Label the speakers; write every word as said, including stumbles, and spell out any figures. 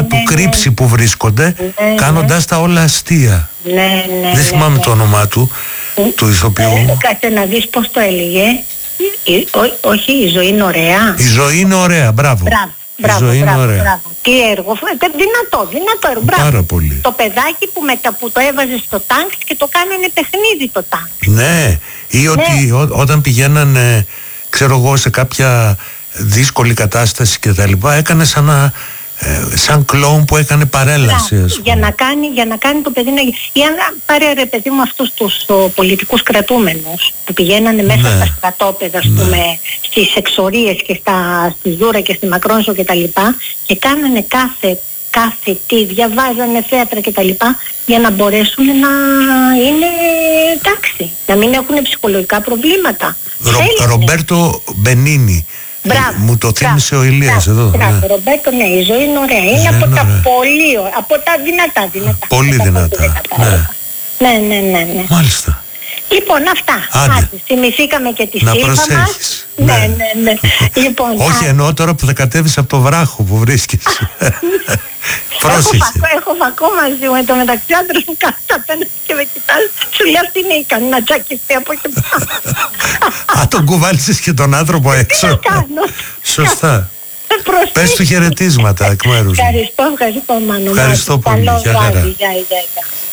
Speaker 1: να του κρύψει που βρίσκονται, κάνοντας τα όλα αστεία.
Speaker 2: Ναι, ναι.
Speaker 1: Δεν θυμάμαι
Speaker 2: ναι.
Speaker 1: το όνομά του, του ηθοποιού.
Speaker 2: Κάτσε να δεις πώς το έλεγε. Ό, όχι, η ζωή είναι ωραία.
Speaker 1: Η ζωή είναι ωραία, μπράβο.
Speaker 2: Μπράβο, μπράβο,
Speaker 1: η ζωή
Speaker 2: μπράβο,
Speaker 1: είναι ωραία.
Speaker 2: μπράβο. Τι έργο, δυνατό, δυνατό έργο. Μπράβο.
Speaker 1: Πάρα πολύ.
Speaker 2: Το παιδάκι που, μετα, που το έβαζε στο τάγκ και το κάνανε παιχνίδι το τάγκ.
Speaker 1: Ναι, ή ότι ναι. Ό, όταν πηγαίνανε, ξέρω εγώ, σε κάποια δύσκολη κατάσταση και τα λοιπά, έκανε σαν να... Ε, σαν κλόουν που έκανε παρέλαση, ας πούμε.
Speaker 2: Για να κάνει, για να κάνει το παιδί να... Ή αν πάρε, ρε παιδί μου, αυτούς τους ο, πολιτικούς κρατούμενους που πηγαίνανε μέσα
Speaker 1: ναι.
Speaker 2: στα στρατόπεδα, ας
Speaker 1: ναι.
Speaker 2: πούμε, στις εξορίες και στα, στη Ζούρα και στη Μακρόνισο και τα λοιπά, και κάνανε κάθε, κάθε τι, διαβάζανε θέατρα και τα λοιπά, για να μπορέσουν να είναι εντάξει, να μην έχουν ψυχολογικά προβλήματα.
Speaker 1: Ρο, Ρομπέρτο Μπενίνι.
Speaker 2: Μπράβο,
Speaker 1: μου το θύμισε ο Ηλίας εδώ.
Speaker 2: Μπράβο,
Speaker 1: ναι.
Speaker 2: Ρομπέρτο, ναι, η ζωή είναι ωραία. Είναι από τα ωραία. πολύ ωραία, από τα δυνατά, δυνατά.
Speaker 1: Πολύ δυνατά.
Speaker 2: Ναι. ναι, ναι, ναι, ναι.
Speaker 1: Μάλιστα.
Speaker 2: Λοιπόν, αυτά. Άντε. Θυμηθήκαμε και τη
Speaker 1: να
Speaker 2: σύλφα μας. Ναι, ναι, ναι. ναι. λοιπόν,
Speaker 1: όχι, εννοώ τώρα που θα κατέβεις από το βράχο που βρίσκεσαι. Πρόσεχε.
Speaker 2: Έχω φακό μαζί μου, το μεταξύ άντρας μου κάθεται απέναντι και με κοιτάζει. Σου λέω αυτή είναι ικανή να τσακιστεί από εκεί πάνω.
Speaker 1: Α, τον κουβάλισες και τον άνθρωπο έξω.
Speaker 2: Τι να κάνω.
Speaker 1: Σωστά. Πες του χαιρετίσματα εκ μέρους μου.
Speaker 2: Ευχαριστώ, ευχαριστώ Μάνο.
Speaker 1: Ευχαριστώ πολύ.
Speaker 2: Καλό βράδυ. Γεια, γεια, γεια.